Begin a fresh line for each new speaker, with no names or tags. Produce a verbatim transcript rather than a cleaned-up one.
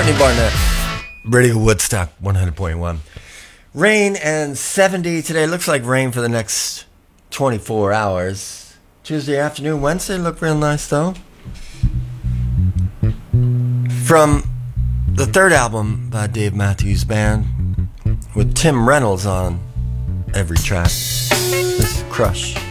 Courtney Barnett, Radio Woodstock one hundred point one. Rain and seventy today. Looks like rain for the next twenty-four hours. Tuesday afternoon, Wednesday look real nice though. From the third album by Dave Matthews Band, with Tim Reynolds on every track. This is Crush.